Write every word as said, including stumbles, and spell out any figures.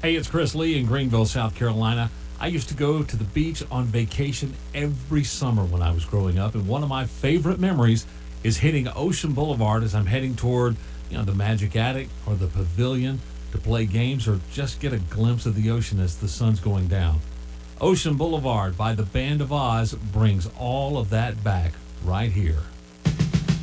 Hey, it's Chris Lee in Greenville, South Carolina. I used to go to the beach on vacation every summer when I was growing up, and one of my favorite memories is hitting Ocean Boulevard as I'm heading toward, you know, the Magic Attic or the Pavilion to play games or just get a glimpse of the ocean as the sun's going down. Ocean Boulevard by the Band of Oz brings all of that back right here.